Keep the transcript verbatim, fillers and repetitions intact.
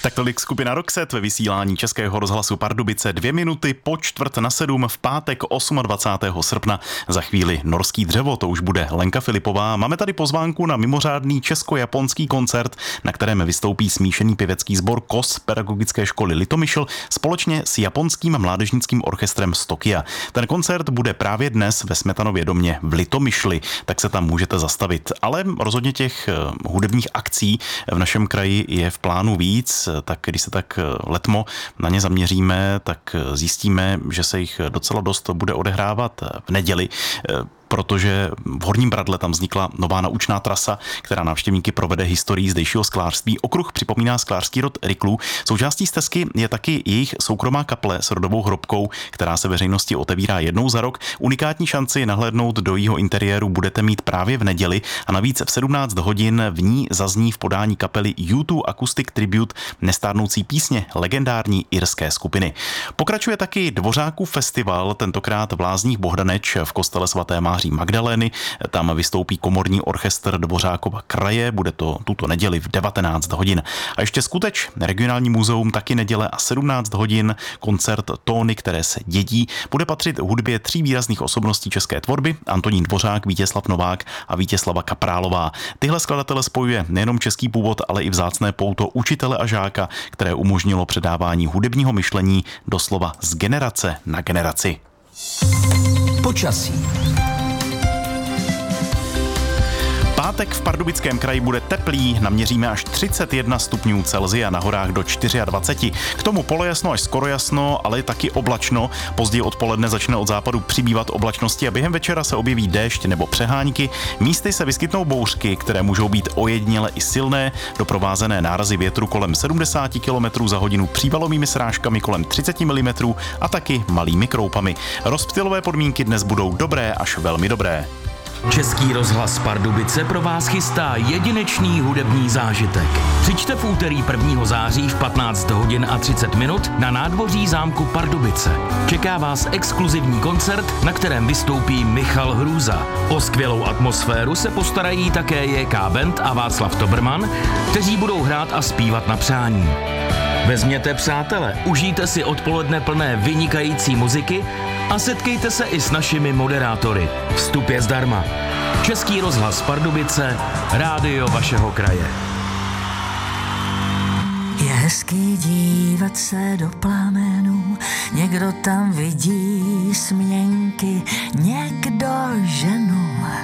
Tak tolik skupina Roxette ve vysílání Českého rozhlasu Pardubice. Dvě minuty po čtvrt na sedm v pátek dvacátého osmého srpna. Za chvíli Norský dřevo, to už bude Lenka Filipová. Máme tady pozvánku na mimořádný česko-japonský koncert, na kterém vystoupí smíšený pěvecký sbor K O S Pedagogické školy Litomyšl společně s japonským mládežnickým orchestrem z Tokia. Ten koncert bude právě dnes ve Smetanově domě v Litomyšli, tak se tam můžete zastavit. Ale rozhodně těch hudebních akcí v našem kraji je v plánu víc, tak když se tak letmo na ně zaměříme, tak zjistíme, že se jich docela dost bude odehrávat v neděli, protože v Horním Bradle tam vznikla nová naučná trasa, která návštěvníky provede historií zdejšího sklářství. Okruh připomíná sklářský rod Ryklů. Součástí stezky je taky jejich soukromá kaple s rodovou hrobkou, která se veřejnosti otevírá jednou za rok. Unikátní šanci nahlédnout do jejího interiéru budete mít právě v neděli a navíc v sedmnáct hodin v ní zazní v podání kapely U dva Acoustic Tribute nestárnoucí písně legendární irské skupiny. Pokračuje taky Dvořákův festival, tentokrát v Lázních Bohdaneč v kostele svaté Máří Magdalény. Tam vystoupí komorní orchestr Dvořákova kraje, bude to tuto neděli v devatenáct hodin. A ještě Skuteč, regionální muzeum, taky neděle a sedmnáct hodin, koncert Tóny, které se dědí, bude patřit hudbě tří výrazných osobností české tvorby, Antonín Dvořák, Vítězslav Novák a Vítězslava Kaprálová. Tyhle skladatele spojuje nejenom český původ, ale i vzácné pouto učitele a žáka, které umožnilo předávání hudebního myšlení doslova z generace na generaci. Počasí. Pátek v Pardubickém kraji bude teplý, naměříme až třicet jedna stupňů Celsia, na horách do dvacet čtyři. K tomu polojasno až skoro jasno, ale taky oblačno. Později odpoledne začne od západu přibývat oblačnosti a během večera se objeví déšť nebo přehánky. Místy se vyskytnou bouřky, které můžou být ojediněle i silné, doprovázené nárazy větru kolem sedmdesát kilometrů za hodinu, přívalovými srážkami kolem třicet milimetrů a taky malými kroupami. Rozptylové podmínky dnes budou dobré až velmi dobré. Český rozhlas Pardubice pro vás chystá jedinečný hudební zážitek. Přijďte v úterý prvního září v patnáct hodin a třicet minut na nádvoří zámku Pardubice. Čeká vás exkluzivní koncert, na kterém vystoupí Michal Hrůza. O skvělou atmosféru se postarají také J K Band a Václav Toberman, kteří budou hrát a zpívat na přání. Vezměte přátele, užijte si odpoledne plné vynikající muziky a setkejte se i s našimi moderátory. Vstup je zdarma. Český rozhlas Pardubice, rádio vašeho kraje. Je hezký dívat se do plamenů, někdo tam vidí směnky, někdo ženu.